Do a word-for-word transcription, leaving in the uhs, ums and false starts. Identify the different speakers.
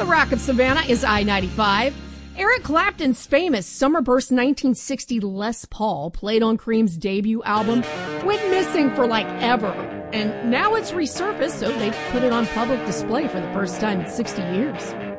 Speaker 1: The Rock of Savannah is I ninety-five. Eric Clapton's famous Summerburst nineteen sixty Les Paul, played on Cream's debut album, went missing for like ever. And now it's resurfaced, so they put it on public display for the first time in sixty years.